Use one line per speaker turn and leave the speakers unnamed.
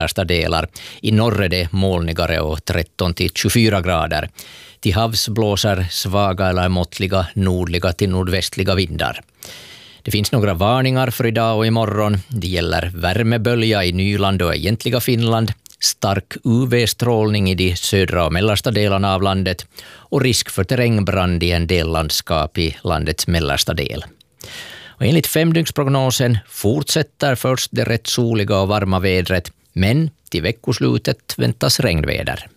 värsta delar. I norr är det molnigare och 13-24 grader. Till havs blåser svaga eller måttliga nordliga till nordvästliga vindar. Det finns några varningar för idag och imorgon. Det gäller värmebölja i Nyland och egentliga Finland, stark UV-strålning i de södra och mellersta delarna av landet och risk för terrängbrand i en del landskap i landets mellersta del. Och enligt femdygnsprognosen fortsätter först det rätt soliga och varma vädret, men till veckoslutet väntas regnväder.